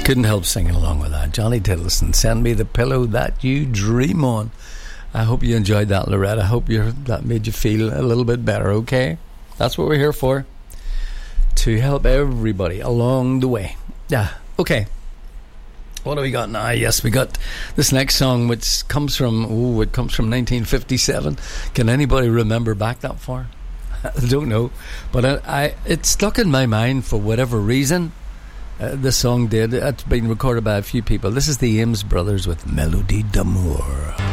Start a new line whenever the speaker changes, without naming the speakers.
Couldn't help singing along with that. Johnny Tiddleston, Send Me the Pillow That You Dream On. I hope you enjoyed that, Loretta. I hope that made you feel a little bit better, okay? That's what we're here for. To help everybody along the way. Yeah, okay. What do we got now? Yes, we got this next song, which comes from 1957. Can anybody remember back that far? I don't know. But it stuck in my mind for whatever reason. This song did. It's been recorded by a few people. This is the Ames Brothers with Melody d'Amour.